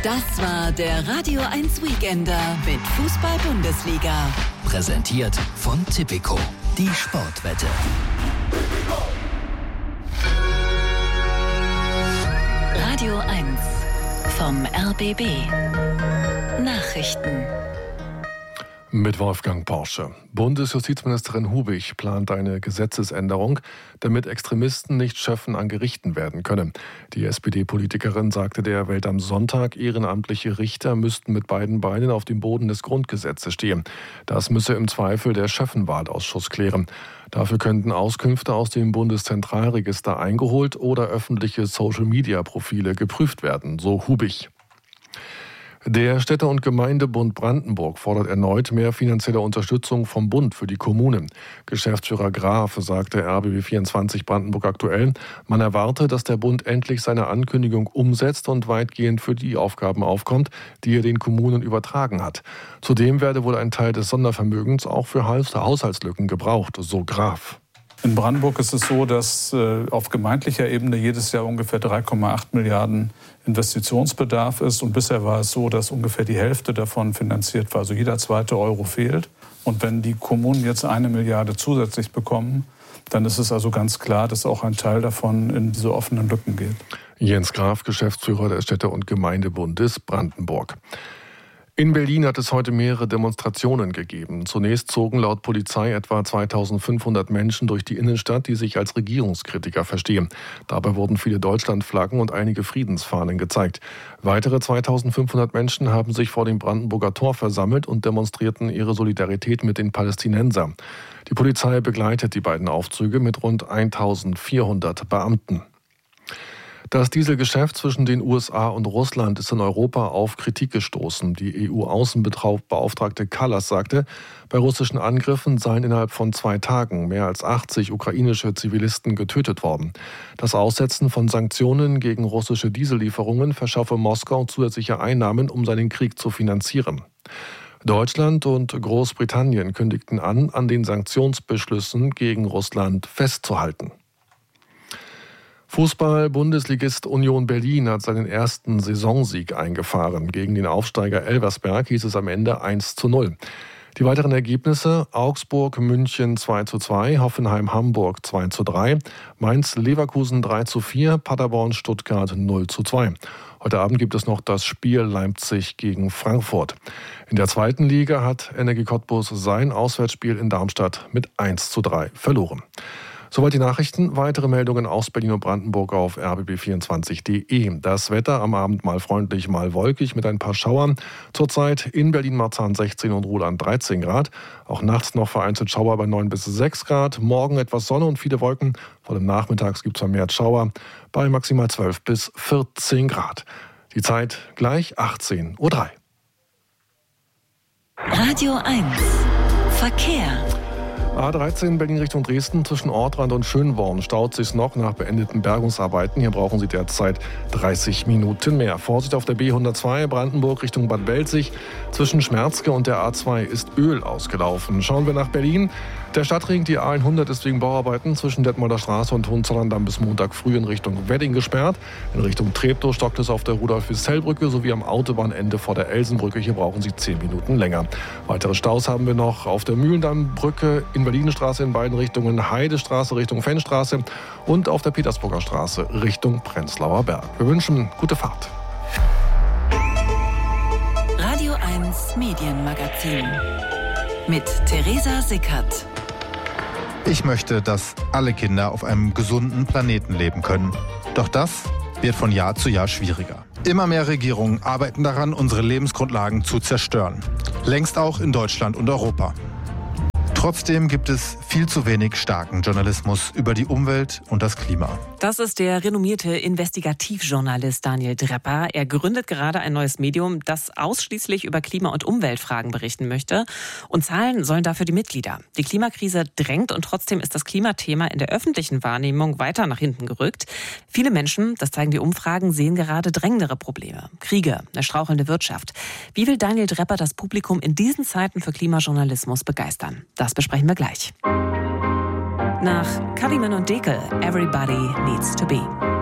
Das war der Radio 1 Weekender mit Fußball-Bundesliga. Präsentiert von Tipico, die Sportwette. Radio 1 vom RBB. Nachrichten. Mit Wolfgang Porsche. Bundesjustizministerin Hubig plant eine Gesetzesänderung, damit Extremisten nicht Schöffen an Gerichten werden können. Die SPD-Politikerin sagte der Welt am Sonntag, ehrenamtliche Richter müssten mit beiden Beinen auf dem Boden des Grundgesetzes stehen. Das müsse im Zweifel der Schöffenwahlausschuss klären. Dafür könnten Auskünfte aus dem Bundeszentralregister eingeholt oder öffentliche Social-Media-Profile geprüft werden, so Hubig. Der Städte- und Gemeindebund Brandenburg fordert erneut mehr finanzielle Unterstützung vom Bund für die Kommunen. Geschäftsführer Graf sagte RBB24 Brandenburg aktuell, man erwarte, dass der Bund endlich seine Ankündigung umsetzt und weitgehend für die Aufgaben aufkommt, die er den Kommunen übertragen hat. Zudem werde wohl ein Teil des Sondervermögens auch für Haushaltslücken gebraucht, so Graf. In Brandenburg ist es so, dass auf gemeindlicher Ebene jedes Jahr ungefähr 3,8 Milliarden Investitionsbedarf ist. Und bisher war es so, dass ungefähr die Hälfte davon finanziert war. Also jeder zweite Euro fehlt. Und wenn die Kommunen jetzt 1 Milliarde zusätzlich bekommen, dann ist es also ganz klar, dass auch ein Teil davon in diese offenen Lücken geht. Jens Graf, Geschäftsführer des Städte- und Gemeindebundes Brandenburg. In Berlin hat es heute mehrere Demonstrationen gegeben. Zunächst zogen laut Polizei etwa 2500 Menschen durch die Innenstadt, die sich als Regierungskritiker verstehen. Dabei wurden viele Deutschlandflaggen und einige Friedensfahnen gezeigt. Weitere 2500 Menschen haben sich vor dem Brandenburger Tor versammelt und demonstrierten ihre Solidarität mit den Palästinensern. Die Polizei begleitet die beiden Aufzüge mit rund 1400 Beamten. Das Dieselgeschäft zwischen den USA und Russland ist in Europa auf Kritik gestoßen. Die EU-Außenbeauftragte Kallas sagte, bei russischen Angriffen seien innerhalb von 2 Tagen mehr als 80 ukrainische Zivilisten getötet worden. Das Aussetzen von Sanktionen gegen russische Diesellieferungen verschaffe Moskau zusätzliche Einnahmen, um seinen Krieg zu finanzieren. Deutschland und Großbritannien kündigten an den Sanktionsbeschlüssen gegen Russland festzuhalten. Fußball-Bundesligist Union Berlin hat seinen ersten Saisonsieg eingefahren. Gegen den Aufsteiger Elversberg hieß es am Ende 1:0. Die weiteren Ergebnisse: Augsburg, München 2:2, Hoffenheim, Hamburg 2:3, Mainz, Leverkusen 3:4, Paderborn, Stuttgart 0:2. Heute Abend gibt es noch das Spiel Leipzig gegen Frankfurt. In der zweiten Liga hat Energie Cottbus sein Auswärtsspiel in Darmstadt mit 1:3 verloren. Soweit die Nachrichten. Weitere Meldungen aus Berlin und Brandenburg auf rbb24.de. Das Wetter am Abend mal freundlich, mal wolkig mit ein paar Schauern. Zurzeit in Berlin-Marzahn 16 und Ruhland 13 Grad. Auch nachts noch vereinzelt Schauer bei 9 bis 6 Grad. Morgen etwas Sonne und viele Wolken. Vor dem Nachmittags gibt es vermehrt Schauer bei maximal 12 bis 14 Grad. Die Zeit gleich 18:03 Uhr. Radio 1 Verkehr. A13 Berlin Richtung Dresden zwischen Ortrand und Schönborn staut sich noch nach beendeten Bergungsarbeiten. Hier brauchen Sie derzeit 30 Minuten mehr. Vorsicht auf der B102 Brandenburg Richtung Bad Belzig. Zwischen Schmerzke und der A2 ist Öl ausgelaufen. Schauen wir nach Berlin. Der Stadtring, die A100, ist wegen Bauarbeiten zwischen Detmolder Straße und Hohenzollern-Damm bis Montag früh in Richtung Wedding gesperrt. In Richtung Treptow stockt es auf der Rudolf-Wissell-Brücke sowie am Autobahnende vor der Elsenbrücke. Hier brauchen Sie 10 Minuten länger. Weitere Staus haben wir noch auf der Mühlendammbrücke, Invalidenstraße in beiden Richtungen, Heidestraße Richtung Fennstraße und auf der Petersburger Straße Richtung Prenzlauer Berg. Wir wünschen gute Fahrt. Radio 1 Medienmagazin mit Theresa Sickert. Ich möchte, dass alle Kinder auf einem gesunden Planeten leben können. Doch das wird von Jahr zu Jahr schwieriger. Immer mehr Regierungen arbeiten daran, unsere Lebensgrundlagen zu zerstören. Längst auch in Deutschland und Europa. Trotzdem gibt es viel zu wenig starken Journalismus über die Umwelt und das Klima. Das ist der renommierte Investigativjournalist Daniel Drepper. Er gründet gerade ein neues Medium, das ausschließlich über Klima- und Umweltfragen berichten möchte. Und Zahlen sollen dafür die Mitglieder. Die Klimakrise drängt und trotzdem ist das Klimathema in der öffentlichen Wahrnehmung weiter nach hinten gerückt. Viele Menschen, das zeigen die Umfragen, sehen gerade drängendere Probleme. Kriege, eine strauchelnde Wirtschaft. Wie will Daniel Drepper das Publikum in diesen Zeiten für Klimajournalismus begeistern? Das besprechen wir gleich. Nach Culliman und Dekel, Everybody Needs to Be.